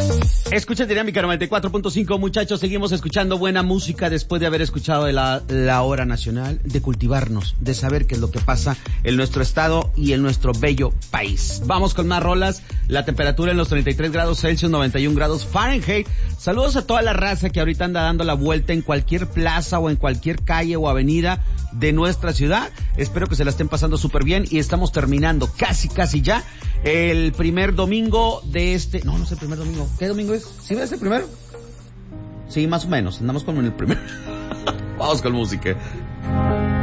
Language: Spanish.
Escucha Dinámica 94.5, muchachos, seguimos escuchando buena música después de haber escuchado de la hora nacional, de cultivarnos, de saber qué es lo que pasa en nuestro estado y en nuestro bello país. Vamos con más rolas, la temperatura en los 33 grados Celsius, 91 grados Fahrenheit. Saludos a toda la raza que ahorita anda dando la vuelta en cualquier plaza o en cualquier calle o avenida de nuestra ciudad. Espero que se la estén pasando súper bien y estamos terminando casi ya el primer domingo de este... No es el primer domingo. ¿Qué domingo es? ¿Sí es el primero? Sí, más o menos. Andamos con el primero. Vamos con música.